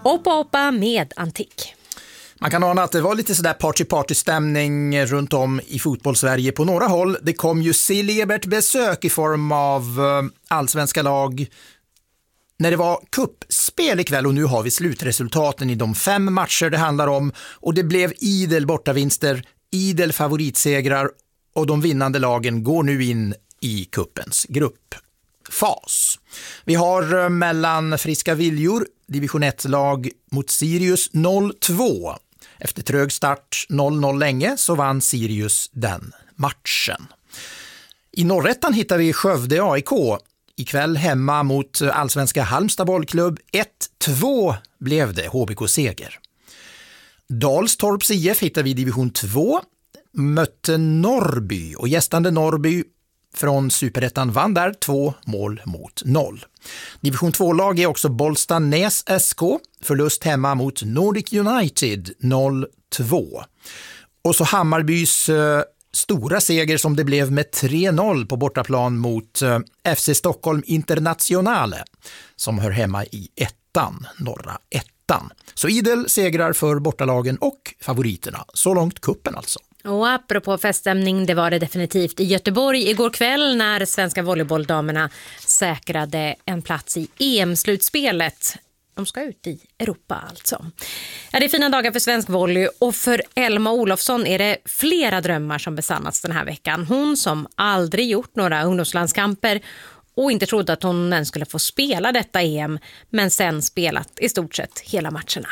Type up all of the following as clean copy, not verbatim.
Oppa med Antik. Man kan ana att det var lite sådär party-stämning runt om i fotbollssverige på några håll. Det kom ju celebert besök i form av allsvenska lag när det var kuppspel ikväll, och nu har vi slutresultaten i de 5 matcher det handlar om, och det blev idel bortavinster, idel favoritsegrar, och de vinnande lagen går nu in i kuppens gruppfas. Vi har mellan friska viljor division 1-lag mot Sirius 0-2. Efter trög start 0-0 länge så vann Sirius den matchen. I norrättan hittar vi Skövde AIK. Ikväll hemma mot allsvenska Halmstad bollklubb. 1-2 blev det, HBK-seger. Dalstorps IF hittar vi i division 2. Mötte Norrby, och gästande Norrby från Superettan vann där 2-0. Division 2-lag är också Bollstanäs SK. Förlust hemma mot Nordic United 0-2. Och så Hammarbys stora seger som det blev med 3-0 på bortaplan mot FC Stockholm Internationale, som hör hemma i ettan, norra ettan. Så idel segrar för bortalagen och favoriterna. Så långt kuppen alltså. Och apropå feststämning, det var det definitivt i Göteborg igår kväll när svenska volleybolldamerna säkrade en plats i EM-slutspelet. De ska ut i Europa alltså. Ja, det är fina dagar för svensk volley, och för Elma Olofsson är det flera drömmar som besannats den här veckan. Hon som aldrig gjort några ungdomslandskamper och inte trodde att hon ens skulle få spela detta EM, men sen spelat i stort sett hela matcherna.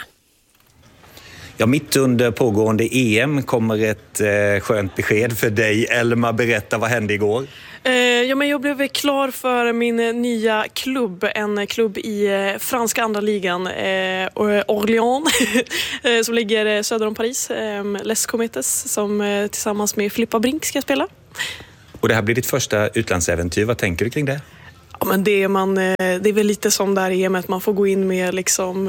Ja, mitt under pågående EM kommer ett skönt besked för dig. Elma, berätta, vad hände igår? Men jag blev klar för min nya klubb, en klubb i franska andra ligan, Orléans, som ligger söder om Paris, Les Comettes, som tillsammans med Filippa Brink ska spela. Och det här blir ditt första utlandsäventyr, vad tänker du kring det? Ja, men det är väl lite som där EM, att man får gå in med liksom,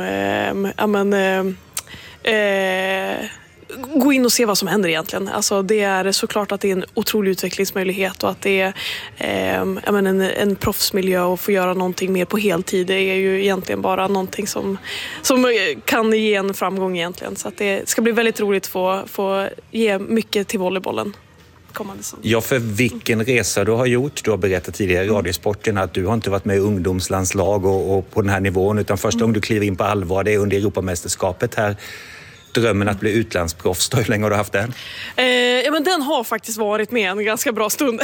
gå in och se vad som händer egentligen. Alltså, det är såklart att det är en otrolig utvecklingsmöjlighet, och att det är en proffsmiljö, och få göra någonting mer på heltid. Det är ju egentligen bara någonting som kan ge en framgång egentligen. Så att det ska bli väldigt roligt att få ge mycket till volleybollen. Ja, för vilken resa du har gjort. Du har berättat tidigare i Radiosporten att du har inte varit med i ungdomslandslag och på den här nivån, utan första gången du kliver in på allvar, det är under Europamästerskapet här. Drömmen att bli utlandsproffs, hur länge har du haft den? Men den har faktiskt varit med en ganska bra stund.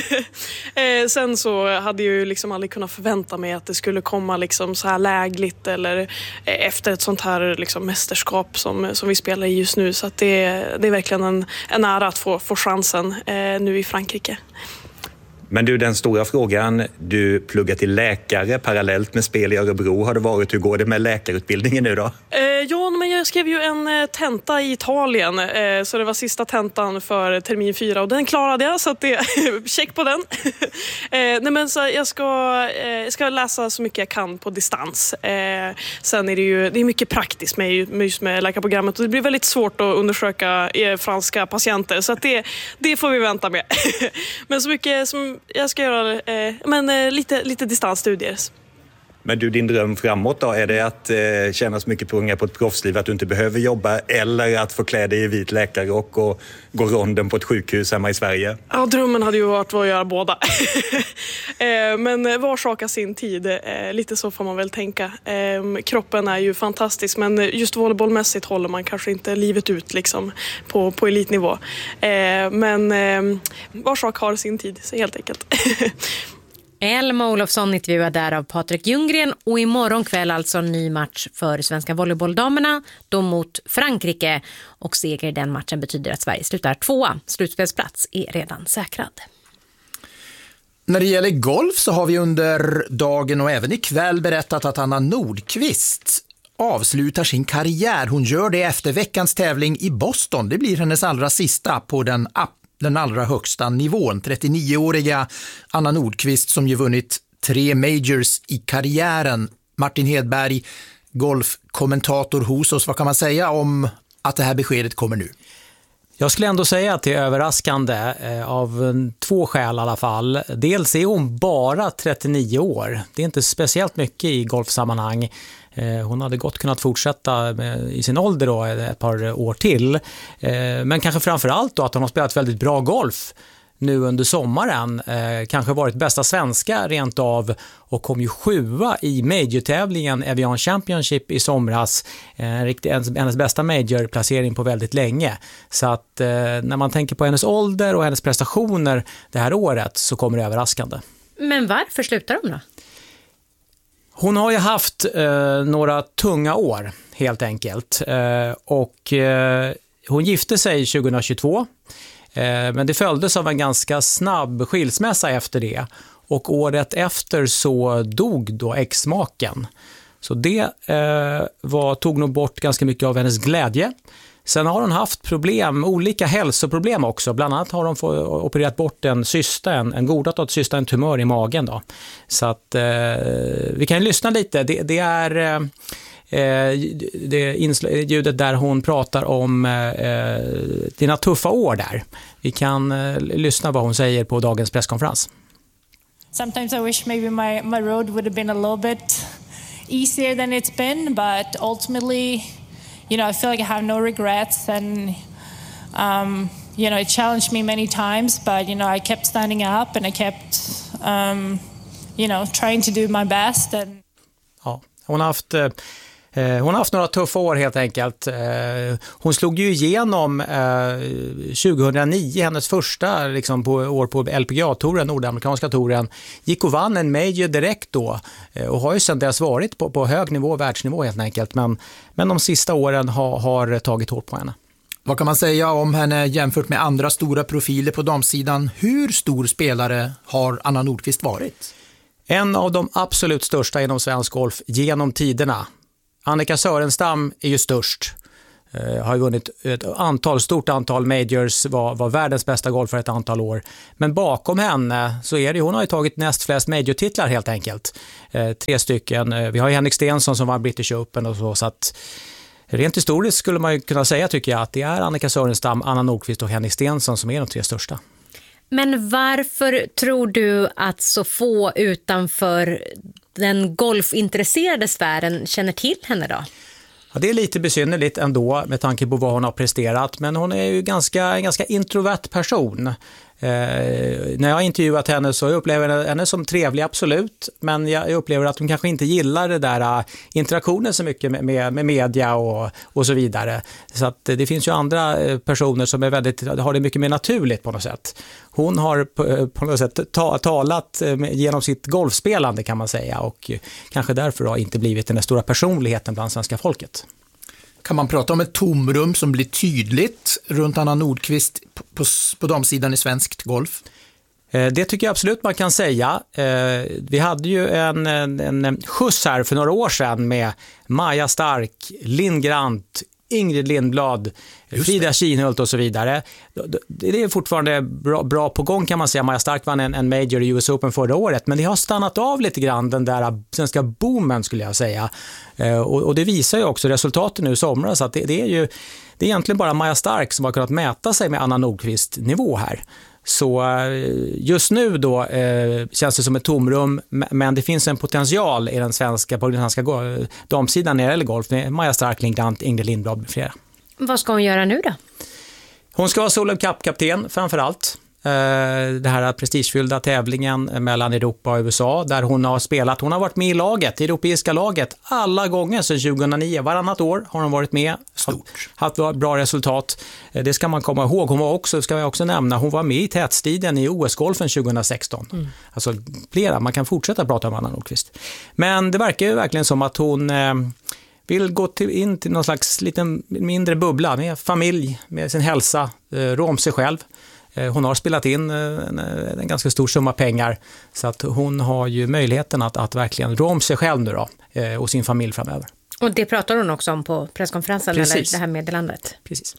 Sen så hade jag ju liksom aldrig kunnat förvänta mig att det skulle komma liksom så här lägligt, eller efter ett sånt här liksom mästerskap som vi spelar i just nu. Så att det är verkligen en ära att få chansen nu i Frankrike. Men du, den stora frågan, du pluggar till läkare parallellt med spel i Örebro. Har det varit, hur går det med läkarutbildningen nu då? Ja, men jag skrev ju en tenta i Italien, så det var sista tentan för termin 4, och den klarade jag, så att det check på den. Nej, men så jag ska läsa så mycket jag kan på distans. Sen är det är mycket praktiskt med läkarprogrammet, och det blir väldigt svårt att undersöka franska patienter, så att det får vi vänta med. Men så mycket som jag ska göra, lite distansstudier. Men du, din dröm framåt då, är det att tjäna så mycket pengar på ett proffsliv att du inte behöver jobba, eller att få klä dig i vit läkarrock och gå ronden på ett sjukhus hemma i Sverige? Ja, drömmen hade ju varit att göra båda. Men var sak har sin tid, lite så får man väl tänka. Kroppen är ju fantastisk, men just volleybollmässigt håller man kanske inte livet ut liksom på elitnivå. Men var sak har sin tid, så helt enkelt. Elma Olofsson intervjuad där av Patrik Ljunggren, och imorgon kväll alltså en ny match för svenska volleybolldamerna, då mot Frankrike, och seger i den matchen betyder att Sverige slutar 2:a. Slutspelsplats är redan säkrad. När det gäller golf så har vi under dagen och även ikväll berättat att Anna Nordqvist avslutar sin karriär. Hon gör det efter veckans tävling i Boston. Det blir hennes allra sista på den allra högsta nivån. 39-åriga Anna Nordqvist som ju vunnit 3 majors i karriären. Martin Hedberg, golfkommentator hos oss. Vad kan man säga om att det här beskedet kommer nu? Jag skulle ändå säga att det är överraskande av 2 skäl i alla fall. Dels är hon bara 39 år. Det är inte speciellt mycket i golfsammanhang. Hon hade gott kunnat fortsätta i sin ålder då, ett par år till. Men kanske framförallt då att hon har spelat väldigt bra golf nu under sommaren. Kanske varit bästa svenska rent av och kom ju 7:a i major-tävlingen Evian Championship i somras. Hennes bästa major-placering på väldigt länge. Så att när man tänker på hennes ålder och hennes prestationer det här året så kommer det överraskande. Men varför slutar hon då? Hon har ju haft några tunga år helt enkelt. Och hon gifte sig 2022. Men det följdes av en ganska snabb skilsmässa efter det. Och året efter så dog då exmaken. Så det tog nog bort ganska mycket av hennes glädje. Sen har hon haft problem, olika hälsoproblem också. Bland annat har hon opererat bort en cysta, en godartad cysta, en tumör i magen då. Så att vi kan lyssna lite. Det är ljudet där hon pratar om dina tuffa år där. Vi kan lyssna vad hon säger på dagens presskonferens. Sometimes I wish maybe my road would have been a little bit easier than it's been, but ultimately, you know, I feel like I have no regrets, and you know, it challenged me many times, but you know, I kept standing up and I kept you know, trying to do my best. And ja, hon har haft några tuffa år helt enkelt. Hon slog ju igenom 2009, hennes första liksom, år på LPGA-touren, nordamerikanska touren. Gick och vann en major direkt då och har ju sedan dess varit på hög nivå, världsnivå helt enkelt. Men de sista åren har tagit hårt på henne. Vad kan man säga om henne jämfört med andra stora profiler på damsidan? Hur stor spelare har Anna Nordqvist varit? En av de absolut största inom svensk golf genom tiderna. Annika Sörenstam är ju störst. Har vunnit ett stort antal majors, var världens bästa golfare ett antal år. Men bakom henne så är det, hon har ju tagit näst flest major-titlar helt enkelt. 3 stycken. Vi har ju Henrik Stenson som var British Open och så att rent historiskt skulle man ju kunna säga, tycker jag, att det är Annika Sörenstam, Anna Nordqvist och Henrik Stenson som är de 3 största. Men varför tror du att så få utanför den golfintresserade sfären känner till henne då? Ja, det är lite besynnerligt ändå med tanke på vad hon har presterat, men hon är ju en ganska introvert person. När jag har intervjuat henne så upplever jag henne som trevlig, absolut, men jag upplever att hon kanske inte gillar det där interaktionen så mycket med media och så vidare. Så att det finns ju andra personer som har det mycket mer naturligt på något sätt. Hon har på något sätt talat genom sitt golfspelande, kan man säga, och kanske därför har inte blivit den stora personligheten bland svenska folket. Kan man prata om ett tomrum som blir tydligt runt Anna Nordqvist på damsidan i svenskt golf? Det tycker jag absolut man kan säga. Vi hade ju en skjuts här för några år sedan med Maja Stark, Linn Grant, Ingrid Lindblad, Frida Kinhult och så vidare. Det är fortfarande bra på gång, kan man säga. Maja Stark vann en major i US Open förra året, men det har stannat av lite grann, den där svenska boomen skulle jag säga. Och det visar ju också resultaten nu i somras, att det är egentligen bara Maja Stark som har kunnat mäta sig med Anna Nordqvist nivå här. Så just nu då känns det som ett tomrum, men det finns en potential på den svenska damsidan när det gäller golf med Maja Stark, Linn Grant, Ingrid Lindblad med flera. Vad ska hon göra nu då? Hon ska vara Solheim Cup-kapten framförallt. Det här prestigefyllda tävlingen mellan Europa och USA där hon har spelat. Hon har varit med i laget, i europeiska laget, alla gånger sedan 2009. Varannat år har hon varit med. Haft bra resultat. Det ska man komma ihåg. Hon var också, ska jag också nämna, hon var med i tätstriden i OS-golfen 2016. Alltså flera, man kan fortsätta prata om Anna Nordqvist. Men det verkar ju verkligen som att hon vill gå in till någon slags liten mindre bubbla med familj, med sin hälsa, rå om sig själv. Hon har spelat in en ganska stor summa pengar, så att hon har ju möjligheten att verkligen rå om sig själv nu då, och sin familj framöver. Och det pratar hon också om på presskonferensen. Precis. Eller det här meddelandet. Precis.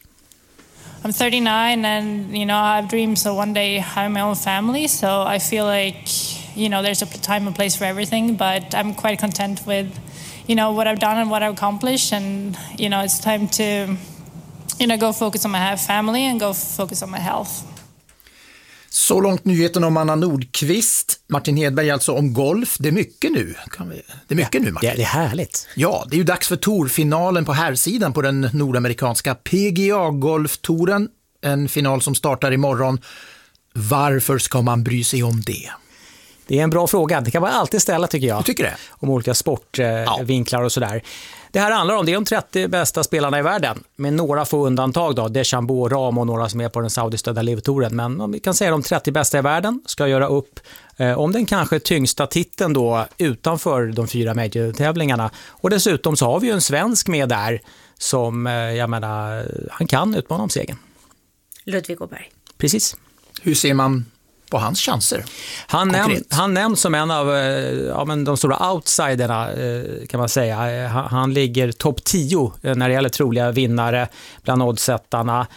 I'm 39 and, you know, I have dreams of one day having my own family, so I feel like, you know, there's a time and place for everything, but I'm quite content with, you know, what I've done and what I've accomplished, and, you know, it's time to go focus on my family and go focus on my health. Så långt nyheten om Anna Nordqvist. Martin Hedberg alltså om golf. Det är mycket nu. Det är mycket nu, Martin. Det är härligt. Ja, det är ju dags för tourfinalen på herrsidan på den nordamerikanska PGA-golftouren. En final som startar imorgon. Varför ska man bry sig om det? Det är en bra fråga. Det kan man alltid ställa, tycker jag. Du tycker det? Om olika sportvinklar och sådär. Det här handlar om, det är de 30 bästa spelarna i världen. Med några få undantag då. DeChambeau, Rahm och några som är på den saudistödda LIV-touren. Men om vi kan säga de 30 bästa i världen ska göra upp om den kanske tyngsta titeln då utanför de 4 major-tävlingarna. Och dessutom så har vi ju en svensk med där som, jag menar, han kan utmana om segern. Ludvig Åberg. Precis. Hur ser man på hans chanser? Han nämns som en av de stora outsiderna, kan man säga. Han ligger topp 10 när det gäller troliga vinnare bland oddsättarna.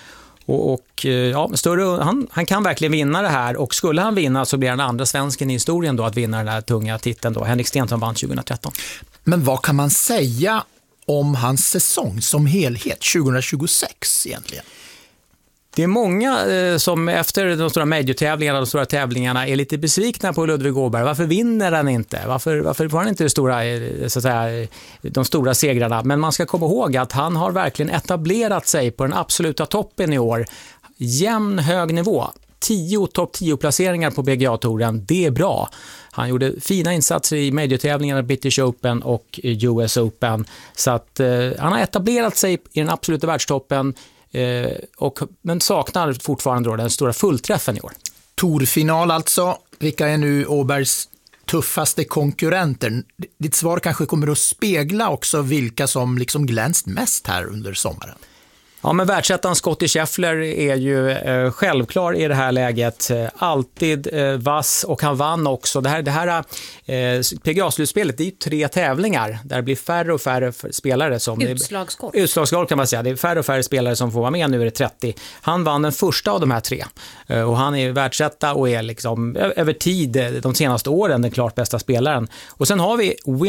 Han kan verkligen vinna det här, och skulle han vinna så blir han andra svensken i historien då att vinna den här tunga titeln då. Henrik Stenson vann 2013. Men vad kan man säga om hans säsong som helhet 2026 egentligen? Det är många som efter de stora major-tävlingarna, de stora tävlingarna, är lite besvikna på Ludvig Åberg. Varför vinner han inte? Varför får han inte de stora segrarna? Men man ska komma ihåg att han har verkligen etablerat sig på den absoluta toppen i år. Jämn hög nivå. 10 topp 10-placeringar på PGA-touren, det är bra. Han gjorde fina insatser i major-tävlingarna, British Open och US Open. Så att han har etablerat sig i den absoluta världstoppen. Men saknar fortfarande då den stora fullträffen i år. Tourfinal alltså. Vilka är nu Åbergs tuffaste konkurrenter? Ditt svar kanske kommer att spegla också vilka som liksom glänst mest här under sommaren. Ja, men världsettan Scottie Scheffler är ju självklar i det här läget. Alltid vass, och han vann också. Det här PGA-slutspelet, det är ju 3 tävlingar där det blir färre och färre spelare som... Utslagsgolf kan man säga. Det är färre och färre spelare som får vara med, nu är det 30. Han vann den första av de här 3. Och han är världsetta och är liksom över tid de senaste åren den klart bästa spelaren. Och sen har vi